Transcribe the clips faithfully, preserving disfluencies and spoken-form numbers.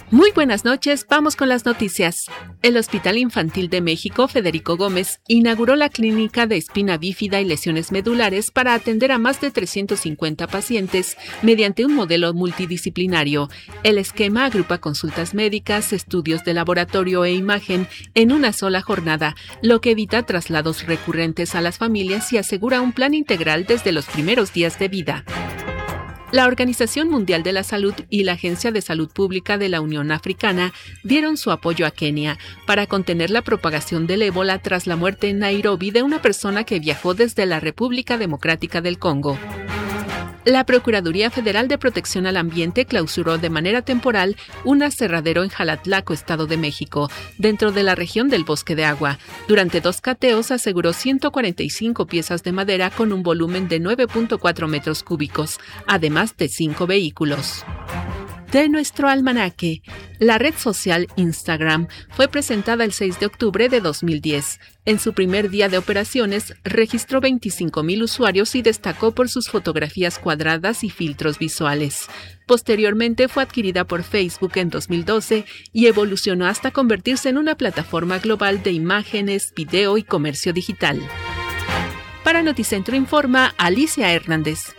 Muy buenas noches, vamos con las noticias. El Hospital Infantil de México, Federico Gómez, inauguró la clínica de espina bífida y lesiones medulares para atender a más de trescientos cincuenta pacientes mediante un modelo multidisciplinario. El esquema agrupa consultas médicas, estudios de laboratorio e imagen en una sola jornada, lo que evita traslados recurrentes a las familias y asegura un plan integral desde los primeros días de vida. La Organización Mundial de la Salud y la Agencia de Salud Pública de la Unión Africana dieron su apoyo a Kenia para contener la propagación del ébola tras la muerte en Nairobi de una persona que viajó desde la República Democrática del Congo. La Procuraduría Federal de Protección al Ambiente clausuró de manera temporal un aserradero en Jalatlaco, Estado de México, dentro de la región del Bosque de Agua. Durante dos cateos aseguró ciento cuarenta y cinco piezas de madera con un volumen de nueve punto cuatro metros cúbicos, además de cinco vehículos. De nuestro almanaque, la red social Instagram fue presentada el seis de octubre de dos mil diez. En su primer día de operaciones, registró veinticinco mil usuarios y destacó por sus fotografías cuadradas y filtros visuales. Posteriormente fue adquirida por Facebook en dos mil doce y evolucionó hasta convertirse en una plataforma global de imágenes, video y comercio digital. Para Noticentro Informa, Alicia Hernández.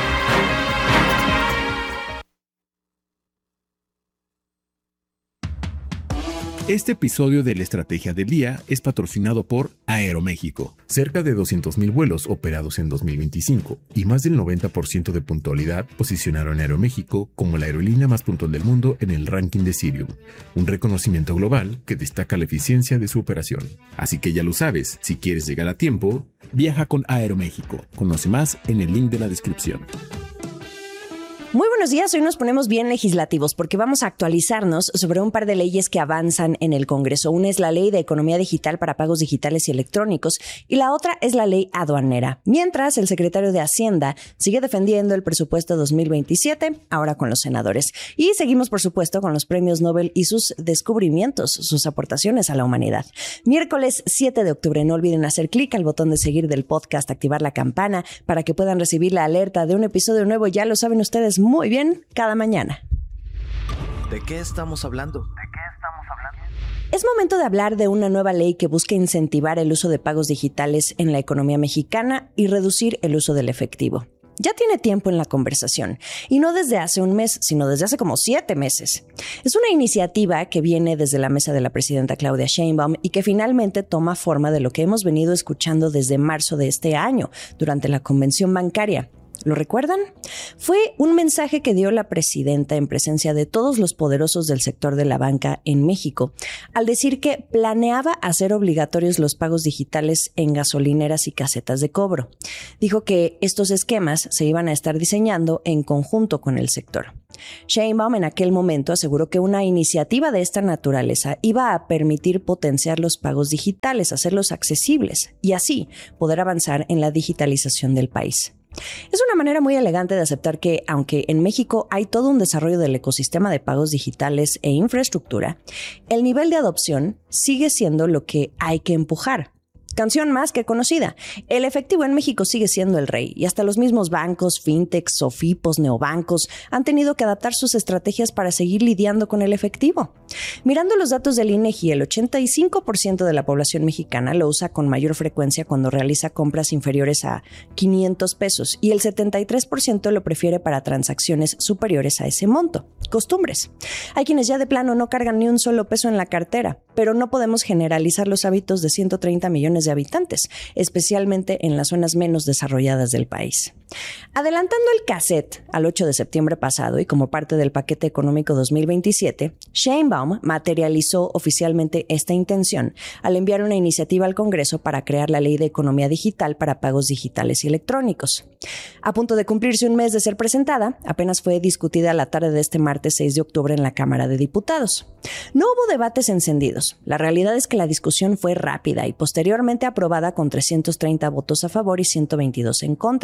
Este episodio de la Estrategia del Día es patrocinado por Aeroméxico. Cerca de doscientos mil vuelos operados en dos mil veinticinco y más del noventa por ciento de puntualidad posicionaron a Aeroméxico como la aerolínea más puntual del mundo en el ranking de Cirium, un reconocimiento global que destaca la eficiencia de su operación. Así que ya lo sabes, si quieres llegar a tiempo, viaja con Aeroméxico. Conoce más en el link de la descripción. Muy buenos días, hoy nos ponemos bien legislativos porque vamos a actualizarnos sobre un par de leyes que avanzan en el Congreso. Una es la Ley de Economía Digital para Pagos Digitales y Electrónicos y la otra es la Ley Aduanera. Mientras, el secretario de Hacienda sigue defendiendo el presupuesto dos mil veintisiete, ahora con los senadores. Y seguimos, por supuesto, con los premios Nobel y sus descubrimientos, sus aportaciones a la humanidad. Miércoles siete de octubre, no olviden hacer clic al botón de seguir del podcast, activar la campana para que puedan recibir la alerta de un episodio nuevo. Ya lo saben ustedes muy bien, cada mañana. ¿De qué estamos hablando? ¿De qué estamos hablando? Es momento de hablar de una nueva ley que busca incentivar el uso de pagos digitales en la economía mexicana y reducir el uso del efectivo. Ya tiene tiempo en la conversación, y no desde hace un mes, sino desde hace como siete meses. Es una iniciativa que viene desde la mesa de la presidenta Claudia Sheinbaum y que finalmente toma forma de lo que hemos venido escuchando desde marzo de este año, durante la convención bancaria. ¿Lo recuerdan? Fue un mensaje que dio la presidenta en presencia de todos los poderosos del sector de la banca en México, al decir que planeaba hacer obligatorios los pagos digitales en gasolineras y casetas de cobro. Dijo que estos esquemas se iban a estar diseñando en conjunto con el sector. Sheinbaum en aquel momento aseguró que una iniciativa de esta naturaleza iba a permitir potenciar los pagos digitales, hacerlos accesibles y así poder avanzar en la digitalización del país. Es una manera muy elegante de aceptar que, aunque en México hay todo un desarrollo del ecosistema de pagos digitales e infraestructura, el nivel de adopción sigue siendo lo que hay que empujar. Canción más que conocida. El efectivo en México sigue siendo el rey y hasta los mismos bancos, fintechs, sofipos, neobancos han tenido que adaptar sus estrategias para seguir lidiando con el efectivo. Mirando los datos del INEGI, el ochenta y cinco por ciento de la población mexicana lo usa con mayor frecuencia cuando realiza compras inferiores a quinientos pesos y el setenta y tres por ciento lo prefiere para transacciones superiores a ese monto. Costumbres. Hay quienes ya de plano no cargan ni un solo peso en la cartera, pero no podemos generalizar los hábitos de ciento treinta millones de habitantes, especialmente en las zonas menos desarrolladas del país. Adelantando el cassette al ocho de septiembre pasado y como parte del paquete económico dos mil veintisiete, Sheinbaum materializó oficialmente esta intención al enviar una iniciativa al Congreso para crear la Ley de Economía Digital para Pagos Digitales y Electrónicos. A punto de cumplirse un mes de ser presentada, apenas fue discutida la tarde de este martes seis de octubre en la Cámara de Diputados. No hubo debates encendidos. La realidad es que la discusión fue rápida y posteriormente aprobada con trescientos treinta votos a favor y ciento veintidós en contra.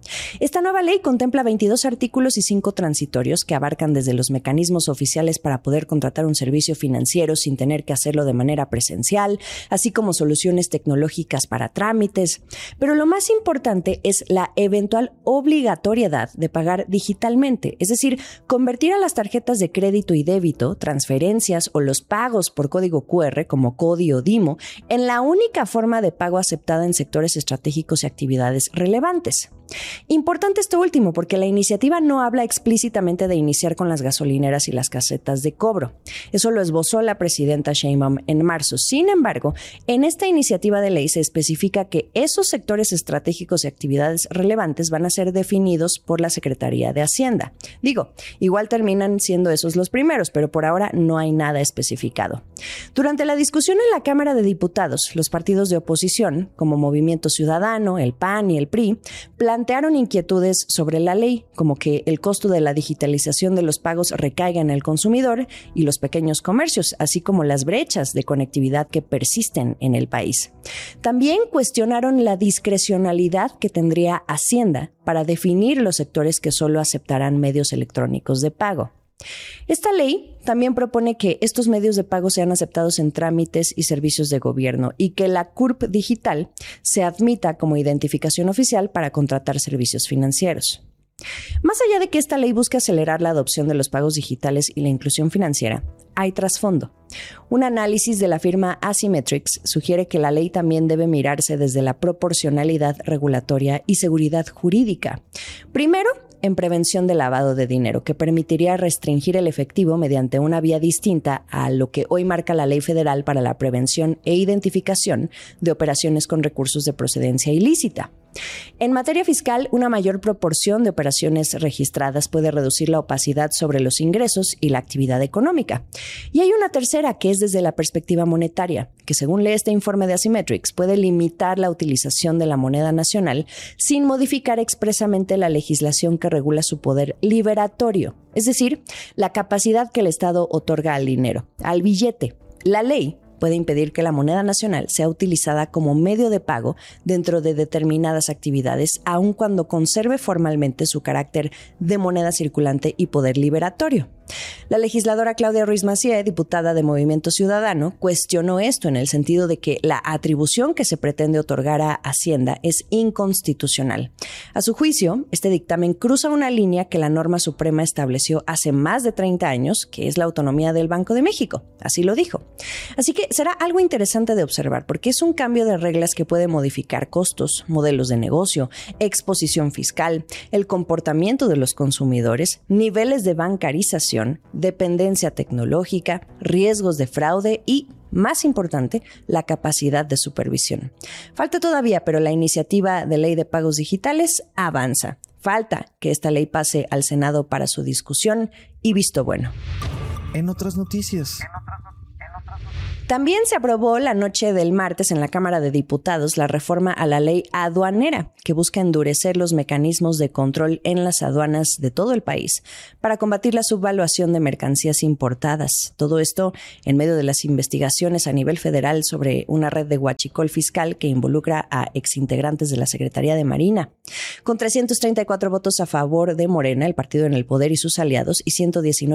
Esta nueva ley contempla veintidós artículos y cinco transitorios que abarcan desde los mecanismos oficiales para poder contratar un servicio financiero sin tener que hacerlo de manera presencial, así como soluciones tecnológicas para trámites. Pero lo más importante es la eventual obligatoriedad de pagar digitalmente, es decir, convertir a las tarjetas de crédito y débito, transferencias o los pagos por código cu erre como CODI o DIMO en la única forma de pago aceptada en sectores estratégicos y actividades relevantes. Importante esto último porque la iniciativa no habla explícitamente de iniciar con las gasolineras y las casetas de cobro. Eso lo esbozó la presidenta Sheinbaum en marzo. Sin embargo, en esta iniciativa de ley se especifica que esos sectores estratégicos y actividades relevantes van a ser definidos por la Secretaría de Hacienda. Digo, igual terminan siendo esos los primeros, pero por ahora no hay nada especificado. Durante la discusión en la Cámara de Diputados, los partidos de oposición, como Movimiento Ciudadano, el P A N y el P R I, plantearon inquietudes sobre la ley, como que el costo de la digitalización de los pagos recaiga en el consumidor y los pequeños comercios, así como las brechas de conectividad que persisten en el país. También cuestionaron la discrecionalidad que tendría Hacienda para definir los sectores que solo aceptarán medios electrónicos de pago. Esta ley también propone que estos medios de pago sean aceptados en trámites y servicios de gobierno y que la C U R P digital se admita como identificación oficial para contratar servicios financieros. Más allá de que esta ley busque acelerar la adopción de los pagos digitales y la inclusión financiera, hay trasfondo. Un análisis de la firma Asymmetrics sugiere que la ley también debe mirarse desde la proporcionalidad regulatoria y seguridad jurídica. Primero, en prevención de lavado de dinero, que permitiría restringir el efectivo mediante una vía distinta a lo que hoy marca la Ley Federal para la Prevención e Identificación de Operaciones con Recursos de Procedencia Ilícita. En materia fiscal, una mayor proporción de operaciones registradas puede reducir la opacidad sobre los ingresos y la actividad económica. Y hay una tercera que es desde la perspectiva monetaria, que según lee este informe de Asymmetrics, puede limitar la utilización de la moneda nacional sin modificar expresamente la legislación que regula su poder liberatorio, es decir, la capacidad que el Estado otorga al dinero, al billete. La ley puede impedir que la moneda nacional sea utilizada como medio de pago dentro de determinadas actividades, aun cuando conserve formalmente su carácter de moneda circulante y poder liberatorio. La legisladora Claudia Ruiz Massieu, diputada de Movimiento Ciudadano, cuestionó esto en el sentido de que la atribución que se pretende otorgar a Hacienda es inconstitucional. A su juicio, este dictamen cruza una línea que la norma suprema estableció hace más de treinta años, que es la autonomía del Banco de México. Así lo dijo. Así que será algo interesante de observar, porque es un cambio de reglas que puede modificar costos, modelos de negocio, exposición fiscal, el comportamiento de los consumidores, niveles de bancarización, dependencia tecnológica, riesgos de fraude y, más importante, la capacidad de supervisión. Falta todavía, pero la iniciativa de ley de pagos digitales avanza. Falta que esta ley pase al Senado para su discusión y visto bueno. En otras noticias. También se aprobó la noche del martes en la Cámara de Diputados la reforma a la ley aduanera, que busca endurecer los mecanismos de control en las aduanas de todo el país para combatir la subvaluación de mercancías importadas. Todo esto en medio de las investigaciones a nivel federal sobre una red de huachicol fiscal que involucra a exintegrantes de la Secretaría de Marina. Con trescientos treinta y cuatro votos a favor de Morena, el partido en el poder y sus aliados, y ciento diecinueve